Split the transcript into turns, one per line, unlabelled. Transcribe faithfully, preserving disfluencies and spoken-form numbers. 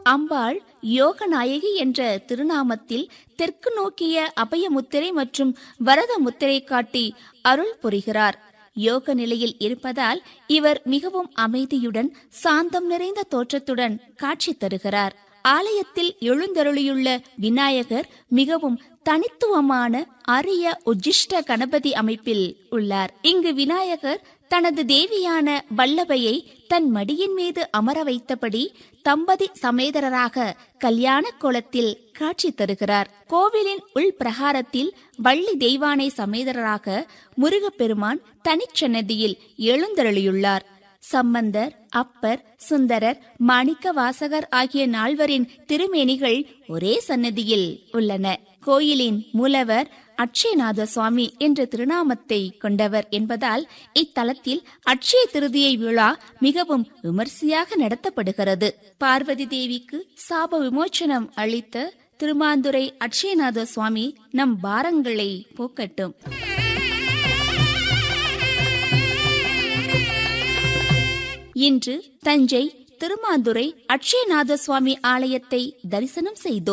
அம்பாள் யோகநாயகி என்ற திருநாமத்தில் தெற்கு நோக்கிய அபயமுத்திரை மற்றும் வரத முத்திரை காட்டி அருள் புரிகிறார். யோக நிலையில் இருப்பதால் இவர் மிகவும் அமைதியுடன் சாந்தம் நிறைந்த தோற்றத்துடன் காட்சி தருகிறார். ஆலயத்தில் எழுந்தருளியுள்ள விநாயகர் மிகவும் தனித்துவமான அரிய உஜிஷ்ட கணபதி அமைப்பில் உள்ளார். இங்கு விநாயகர் தனது தேவியான வல்லபையை தன் மடியின் மீது அமர வைத்தபடி தம்பதி சமேதரராக கல்யாண கோலத்தில் காட்சி தருகிறார். கோவிலின் உள் பிரகாரத்தில் வள்ளி தெய்வானை சமேதரராக முருகப்பெருமான் தனிச்சன்னதியில் எழுந்தருளியுள்ளார். சம்பந்தர், அப்பர், சுந்தரர், மாணிக்க வாசகர் ஆகிய நால்வரின் திருமேனிகள் ஒரே சன்னதியில் உள்ளன. கோயிலின் மூலவர் அட்சயநாத சுவாமி என்ற திருநாமத்தை கொண்டவர் என்பதால் இத்தலத்தில் அட்சய திருதியை விழா மிகவும் விமர்சையாக நடத்தப்படுகிறது. பார்வதி தேவிக்கு சாப விமோச்சனம் அளித்த திருமாந்துறை அட்சயநாத சுவாமி நம் பாரங்களை போக்கட்டும். இன்று தஞ்சை திருமாந்துறை அட்சயநாத சுவாமி ஆலயத்தை தரிசனம் செய்தோம்.